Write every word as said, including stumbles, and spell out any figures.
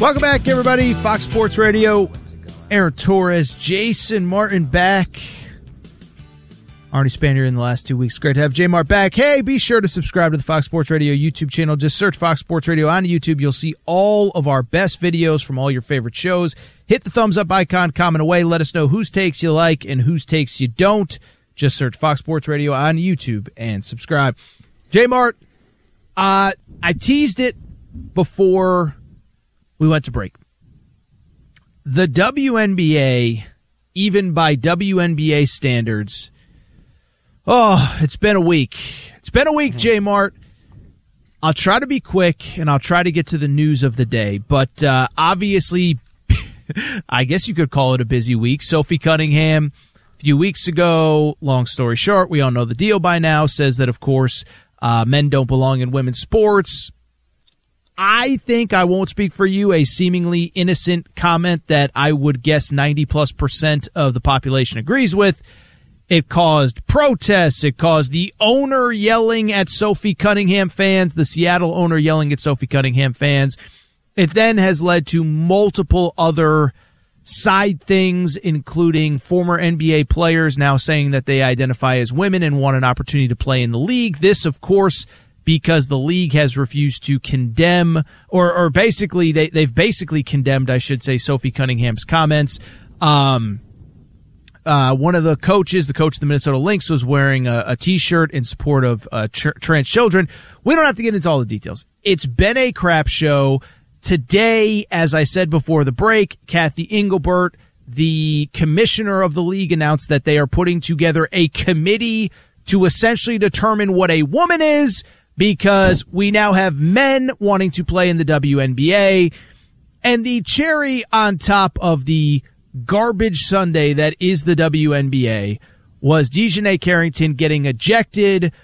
Welcome back, everybody. Fox Sports Radio. Aaron Torres, Jason Martin back. Arnie Spanier in the last two weeks. Great to have J Mart back. Hey, be sure to subscribe to the Fox Sports Radio YouTube channel. Just search Fox Sports Radio on YouTube. You'll see all of our best videos from all your favorite shows. Hit the thumbs up icon, comment away. Let us know whose takes you like and whose takes you don't. Just search Fox Sports Radio on YouTube and subscribe. J Mart, uh, I teased it before we went to break. The W N B A, even by W N B A standards, oh, it's been a week. It's been a week, J Mart. I'll try to be quick, and I'll try to get to the news of the day. But uh, obviously, I guess you could call it a busy week. Sophie Cunningham, a few weeks ago, long story short, we all know the deal by now, says that, of course, uh, men don't belong in women's sports. I think, I won't speak for you, a seemingly innocent comment that I would guess ninety plus percent of the population agrees with. It caused protests. It caused the owner yelling at Sophie Cunningham fans, the Seattle owner yelling at Sophie Cunningham fans. It then has led to multiple other side things, including former N B A players now saying that they identify as women and want an opportunity to play in the league. This, of course, because the league has refused to condemn, or, or basically, they, they've basically condemned, I should say, Sophie Cunningham's comments. Um, uh, one of the coaches, the coach of the Minnesota Lynx, was wearing a, a T-shirt in support of uh, ch- trans children. We don't have to get into all the details. It's been a crap show. Today, as I said before the break, Kathy Engelbert, the commissioner of the league, announced that they are putting together a committee to essentially determine what a woman is, because we now have men wanting to play in the W N B A. And the cherry on top of the garbage Sunday that is the W N B A was DeJounte Carrington getting ejected